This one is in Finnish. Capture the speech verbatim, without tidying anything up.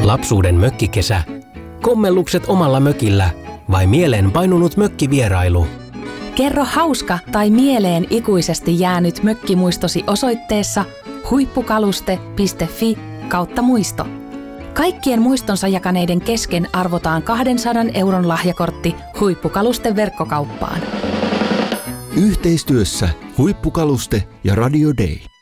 Lapsuuden mökkikesä, kommellukset omalla mökillä vai mieleen painunut mökkivierailu? Kerro hauska tai mieleen ikuisesti jäänyt mökkimuistosi osoitteessa huippukaluste piste fi kautta muisto. Kaikkien muistonsa jakaneiden kesken arvotaan kahdensadan euron lahjakortti Huippukalusten verkkokauppaan. Yhteistyössä Huippukaluste ja Radio Day.